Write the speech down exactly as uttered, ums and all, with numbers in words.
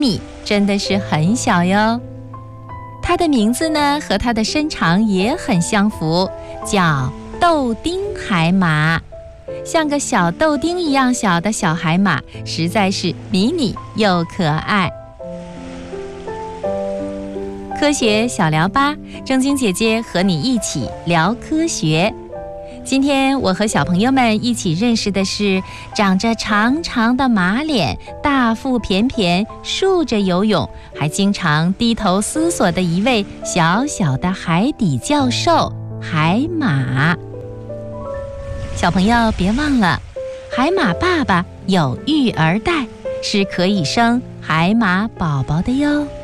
米真的是很小哟。它的名字呢和它的身长也很相符，叫豆丁海马，像个小豆丁一样小的小海马，实在是迷你又可爱。科学小聊吧，正晶姐姐和你一起聊科学。今天我和小朋友们一起认识的是长着长长的马脸、大腹便便、竖着游泳，还经常低头思索的一位小小的海底教授——海马。小朋友别忘了，海马爸爸有育儿袋，是可以生海马宝宝的哟。